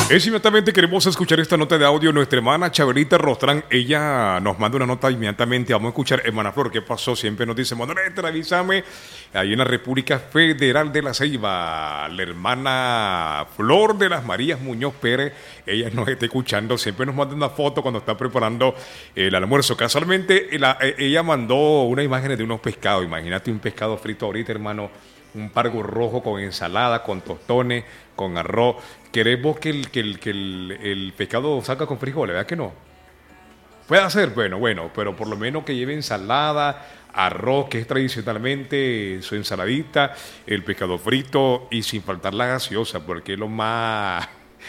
Inmediatamente queremos escuchar esta nota de audio. Nuestra hermana Chabelita Rostrán, ella nos manda una nota inmediatamente. Vamos a escuchar, hermana Flor, ¿qué pasó? Siempre nos dice, Monolete, avísame. Ahí en la República Federal de la Ceiba, la hermana Flor de las Marías Muñoz Pérez, ella nos está escuchando. Siempre nos manda una foto cuando está preparando el almuerzo. Casualmente, ella mandó unas imágenes de unos pescados. Imagínate un pescado frito ahorita, hermano. Un pargo rojo con ensalada, con tostones, con arroz. ¿Queremos que el pescado salga con frijoles? ¿Verdad que no? Puede ser, bueno, pero por lo menos que lleve ensalada, arroz, que es tradicionalmente su ensaladita, el pescado frito y sin faltar la gaseosa, porque es lo más...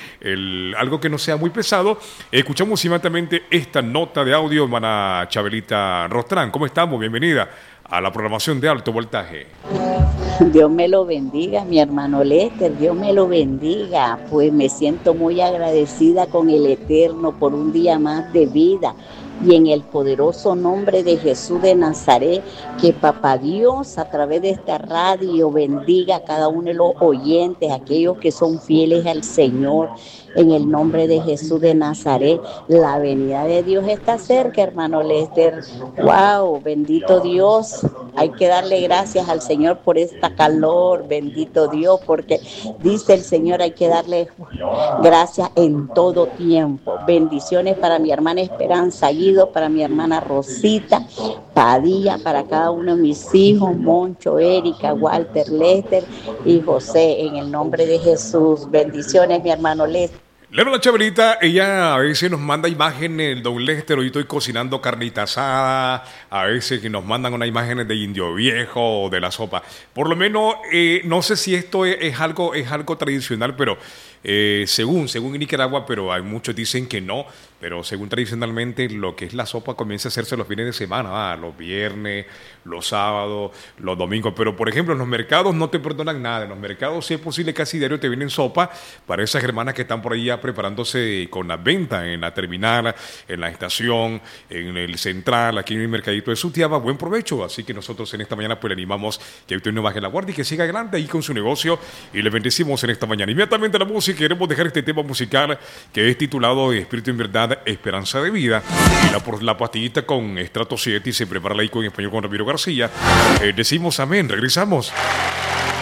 algo que no sea muy pesado. Escuchamos inmediatamente esta nota de audio, hermana Chabelita Rostrán. ¿Cómo estamos? Bienvenida a la programación de Alto Voltaje. Dios me lo bendiga, mi hermano Lester, Dios me lo bendiga. Pues me siento muy agradecida con el Eterno por un día más de vida. Y en el poderoso nombre de Jesús de Nazaret, que Papá Dios a través de esta radio bendiga a cada uno de los oyentes, aquellos que son fieles al Señor. En el nombre de Jesús de Nazaret, la venida de Dios está cerca, hermano Lester. ¡Wow! Bendito Dios. Hay que darle gracias al Señor por esta calor. Bendito Dios, porque dice el Señor, hay que darle gracias en todo tiempo. Bendiciones para mi hermana Esperanza Guido, para mi hermana Rosita Padilla, para cada uno de mis hijos, Moncho, Erika, Walter, Lester y José, en el nombre de Jesús. Bendiciones, mi hermano Lester. La hermana Chabelita, ella a veces nos manda imágenes del Don Lester, hoy estoy cocinando carnita asada, a veces que nos mandan unas imágenes de indio viejo o de la sopa. Por lo menos, no sé si esto es algo tradicional, pero según en Nicaragua, pero hay muchos dicen que no, pero según tradicionalmente lo que es la sopa comienza a hacerse los fines de semana, los viernes, los sábados, los domingos. Pero por ejemplo en los mercados no te perdonan nada, en los mercados si es posible casi diario te vienen sopa para esas hermanas que están por ahí ya preparándose con las ventas en la terminal, en la estación, en el central, aquí en el mercadito de Sutiaba. Buen provecho, así que nosotros en esta mañana pues le animamos que usted no baje la guardia y que siga adelante ahí con su negocio y le bendecimos en esta mañana. Inmediatamente la música, queremos dejar este tema musical que es titulado Espíritu en Verdad, Esperanza de Vida, y la pastillita con Estrato 7 y se prepara ahí con español con Ramiro García. Decimos amén, regresamos.